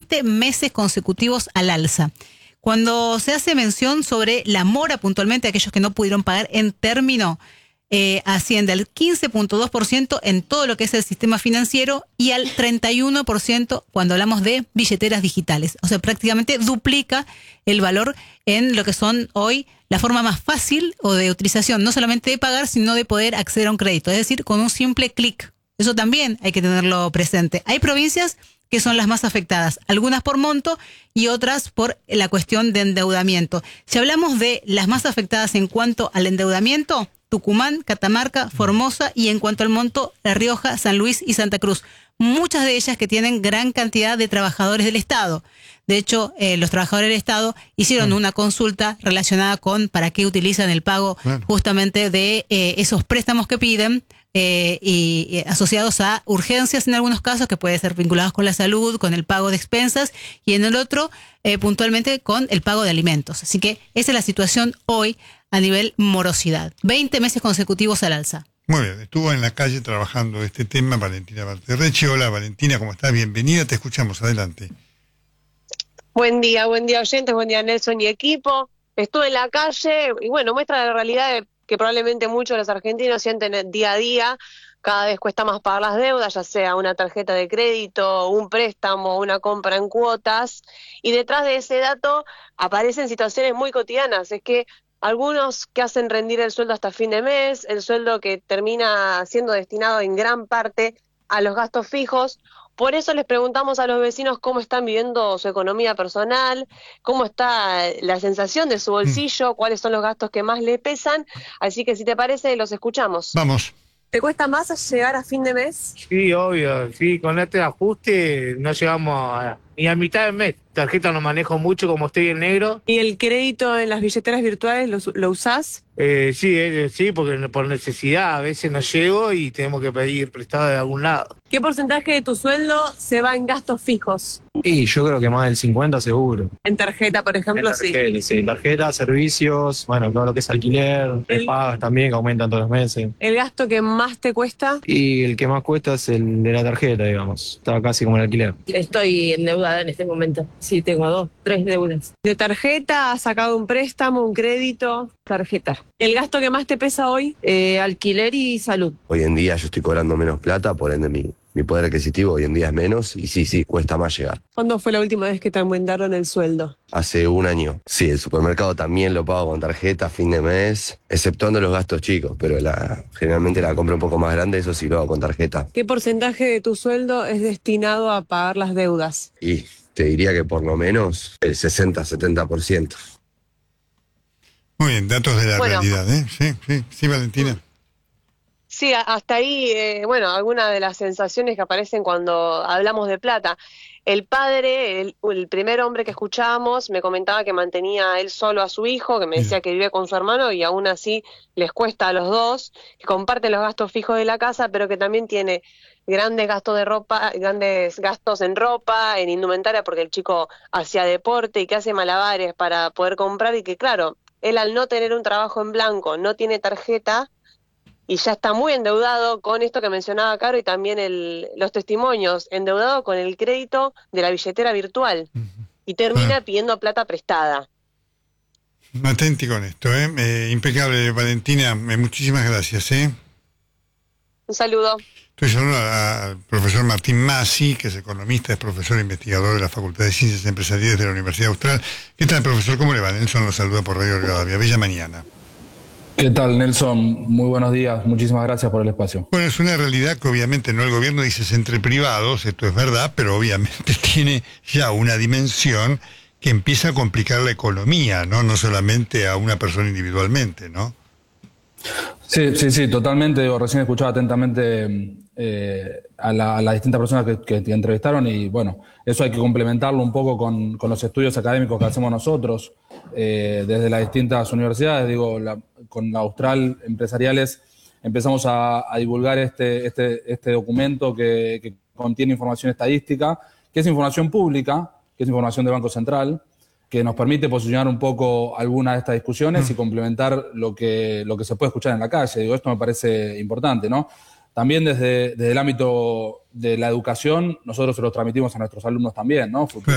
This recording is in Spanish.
20 meses consecutivos al alza. Cuando se hace mención sobre la mora puntualmente, aquellos que no pudieron pagar en término, asciende al 15.2% en todo lo que es el sistema financiero y al 31% cuando hablamos de billeteras digitales. O sea, prácticamente duplica el valor en lo que son hoy la forma más fácil o de utilización, no solamente de pagar, sino de poder acceder a un crédito, es decir, con un simple clic. Eso también hay que tenerlo presente. Hay provincias que son las más afectadas, algunas por monto y otras por la cuestión de endeudamiento. Si hablamos de las más afectadas en cuanto al endeudamiento, Tucumán, Catamarca, Formosa y en cuanto al monto, La Rioja, San Luis y Santa Cruz. Muchas de ellas que tienen gran cantidad de trabajadores del Estado. De hecho, los trabajadores del Estado hicieron una consulta relacionada con para qué utilizan el pago justamente de esos préstamos que piden y asociados a urgencias en algunos casos, que pueden ser vinculados con la salud, con el pago de expensas, y en el otro, puntualmente, con el pago de alimentos. Así que esa es la situación hoy a nivel morosidad. 20 meses consecutivos al alza. Muy bien, estuvo en la calle trabajando este tema Valentina Valterreche. Hola Valentina, ¿cómo estás? Bienvenida, te escuchamos, adelante. Buen día oyentes, buen día Nelson y equipo. Estuve en la calle y bueno, muestra la realidad que probablemente muchos de los argentinos sienten día a día. Cada vez cuesta más pagar las deudas, ya sea una tarjeta de crédito, un préstamo, una compra en cuotas. Y detrás de ese dato aparecen situaciones muy cotidianas. Es que algunos que hacen rendir el sueldo hasta fin de mes, el sueldo que termina siendo destinado en gran parte a los gastos fijos. Por eso les preguntamos a los vecinos cómo están viviendo su economía personal, cómo está la sensación de su bolsillo, cuáles son los gastos que más le pesan. Así que si te parece, los escuchamos. Vamos. ¿Te cuesta más llegar a fin de mes? Sí, obvio, sí, con este ajuste no llegamos ni a mitad del mes. Tarjeta no manejo mucho como estoy en negro. ¿Y el crédito en las billeteras virtuales lo usás? Sí, porque por necesidad a veces no llego y tenemos que pedir prestado de algún lado. ¿Qué porcentaje de tu sueldo se va en gastos fijos? Y yo creo que más del 50 seguro. En tarjeta, por ejemplo, Sí, tarjeta, servicios, bueno, todo lo que es alquiler, pagas también que aumentan todos los meses. ¿El gasto que más te cuesta? Y el que más cuesta es el de la tarjeta, digamos. Está casi como el alquiler. Estoy endeudada en este momento. Sí, tengo 3 deudas. ¿De tarjeta has sacado un préstamo, un crédito? Tarjeta. ¿El gasto que más te pesa hoy? Alquiler y salud. Hoy en día yo estoy cobrando menos plata, por ende mi poder adquisitivo hoy en día es menos y sí, cuesta más llegar. ¿Cuándo fue la última vez que te aumentaron el sueldo? Hace un año. Sí, el supermercado también lo pago con tarjeta a fin de mes, exceptuando los gastos chicos, pero generalmente la compra un poco más grande, eso sí lo hago con tarjeta. ¿Qué porcentaje de tu sueldo es destinado a pagar las deudas? Y te diría que por lo menos el 60-70%. Muy bien, datos de la realidad, ¿eh? Sí, Valentina. Sí, hasta ahí, algunas de las sensaciones que aparecen cuando hablamos de plata. El padre, el primer hombre que escuchábamos, me comentaba que mantenía él solo a su hijo, que me decía que vive con su hermano y aún así les cuesta a los dos, que comparten los gastos fijos de la casa, pero que también tiene grandes gastos de ropa, grandes gastos en ropa, en indumentaria, porque el chico hacía deporte y que hace malabares para poder comprar y que claro, él al no tener un trabajo en blanco, no tiene tarjeta y ya está muy endeudado con esto que mencionaba Caro y también los testimonios, endeudado con el crédito de la billetera virtual y termina pidiendo plata prestada. Atenti con esto, impecable, Valentina, muchísimas gracias, Un saludo. Estoy hablando al profesor Martín Masi, que es economista, es profesor e investigador de la Facultad de Ciencias Empresariales de la Universidad Austral. ¿Qué tal, profesor? ¿Cómo le va? Nelson lo saluda por Radio Rivadavia. Bella mañana. ¿Qué tal, Nelson? Muy buenos días. Muchísimas gracias por el espacio. Bueno, es una realidad que obviamente no el gobierno dice es entre privados, esto es verdad, pero obviamente tiene ya una dimensión que empieza a complicar la economía, ¿no? No solamente a una persona individualmente, ¿no? Sí, totalmente. Recién escuchaba atentamente a las distintas personas que entrevistaron y bueno, eso hay que complementarlo un poco con los estudios académicos que hacemos nosotros desde las distintas universidades. Con la Austral Empresariales empezamos a divulgar este documento que contiene información estadística, que es información pública, que es información del Banco Central, que nos permite posicionar un poco algunas de estas discusiones y complementar lo que se puede escuchar en la calle. Esto me parece importante, ¿no? También desde el ámbito de la educación, nosotros se lo transmitimos a nuestros alumnos también, ¿no?